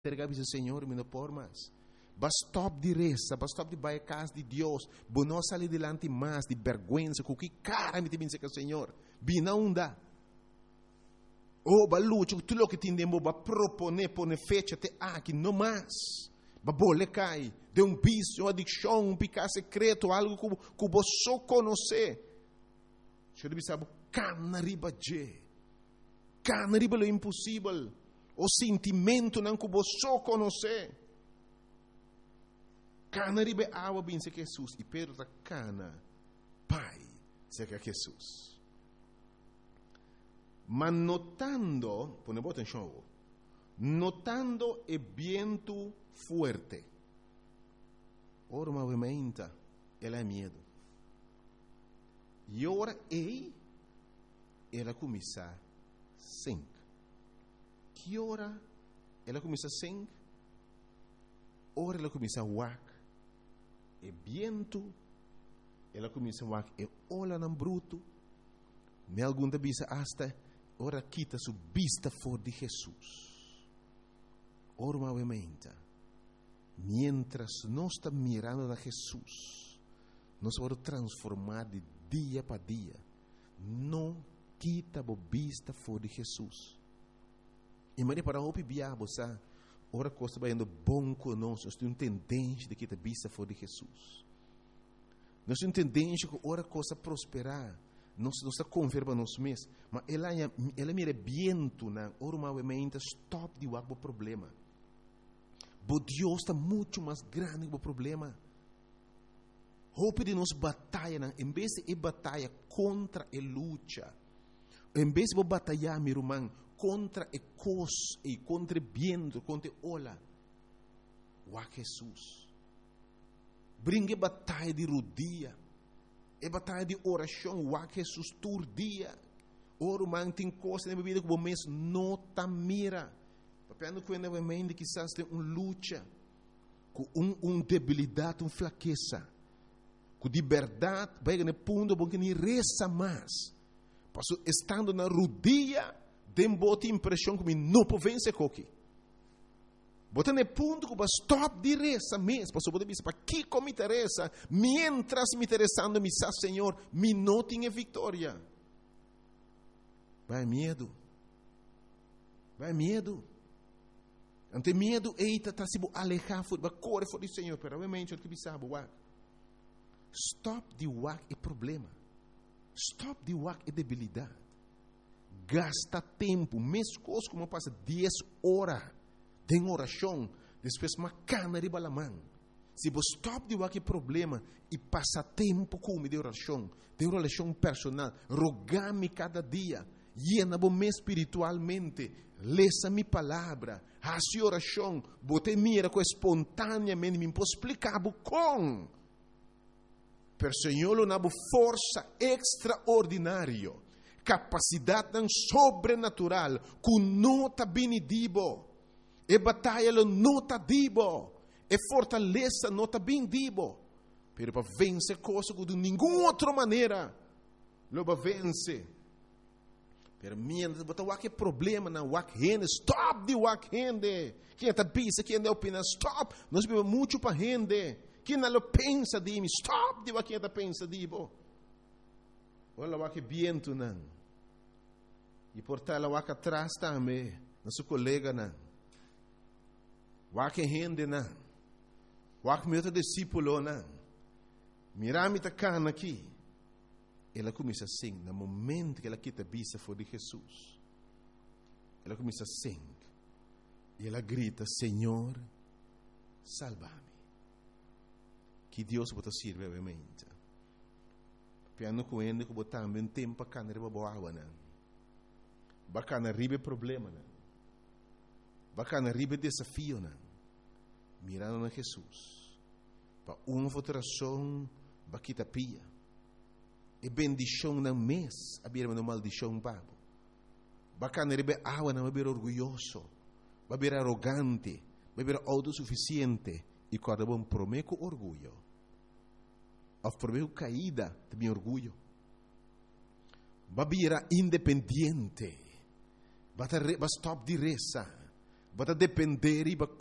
entregar ao Senhor, me não por mais. Bastop de reza, bastop de vai a casa de Deus, não sair delante mais de vergonha, com que cara me tem que o Senhor, bina onda. Oh, balucho, tudo o que tindemos, ba propone, pone fecha até aqui, não mais. Ba bole cai, de vício, adicção, pecado secreto, algo que você só conhece. Você deve saber, cana riba lo impossível, o sentimento não que você só conhece. Cana riba água bem se Jesus, e Pedro da cana, pai, se que Jesus. Mas notando, ponemos atenção, notando o viento fuerte, ora movimenta, ela é medo. E ora ela começa a sing. Que hora ela começa a sing? Ora ela começa a wak. E viento, ela começa a wak. E olha não bruto. Me alguma vez hasta ora quita sua vista fora de Jesus. Ora movimenta. Mientras nós estamos mirando a Jesus, nós vamos transformar de dia para dia. Não quita a vista fora de Jesus. E mas para o biabo, sabe? Ora coisa vai indo bom conosco. Nós temos tendência de quitar a vista fora de Jesus. Nós temos tendência que ora coisa prosperar. Nós está converba nós mesmos. Mas ela mira viento na ora movimenta stop de o problema. Bo Deus está muito mais grande que o problema. Hope de nós batalha, em vez de batalha contra a luta, em vez de batalhar, meu irmão, contra a cos e contra o viento, contra a ola, o Jesus. Brinque batalha de rodia, e batalha de oração, o Jesus todo dia. Oro man tem coisa na bebida que o mês não tá mira. Papiando com a mente quizás tem luta, com debilidade, fraqueza. Com de verdade, vai no ponto bom que nem reza mais. Passo estando na rodia, tem boa impressão que não pode vencer coque. Bota no ponto que vai stop de reza mesmo. Passo pode dizer, para que como me interessa? Mientras me interessando, me sabe, Senhor, me não tinha vitória. Vai medo. Vai medo. Ante medo, eita, tá se alejar, vai correr fora do Senhor. Pero obviamente, eu te sabe, stop de wak é problema. Stop de wak é debilidade. Gasta tempo. Mesmo coisa como passa 10 horas de oração. Depois uma cana de balamão. Se você stop de wak é problema e passa tempo com de oração personal, rogar-me cada dia, llena-me espiritualmente, lesa minha palavra, faça oração, bote mira com espontaneamente, me posso explicar com. Per Senhor una força extraordinária, capacidade sobrenatural, que não está bem dibo, e batalha não está dibo, e fortaleza não está bem dibo, pero para vencer coisas que de nenhuma outra maneira, lo vai vencer. Pero mientras botar o que problema na wak rende, stop de wak rende. Quem está pensa, quem não opina, stop. Nós vivemos muito para rende. Quem não pensa de mim, stop de quem está pensa de mim. Olha o que viento não. E portar o que atrás também, nosso colega não. O que rende não. O que meu discípulo não. Mirame tá cana aqui. Ela começa a sing, no momento que ela quita a vista fora de Jesus. Ela começa a sing. E ela grita, Senhor, salva-me. Que Deus pode servir, obviamente. Piano com ele, que botar um tempo para canar a boa, não. Bacana ribe problema, não. Bacana ribe desafio, não. Mirando a Jesus. Para uma votação, baquita pia. E bendição não mês, abrir uma maldição babo. Bacana rebe água não beber orgulhoso, beber arrogante, beber autossuficiente e quando bom prometo orgulho. Of prometo caída de meu orgulho. Beber independente, stop de reza, Vai depender e vai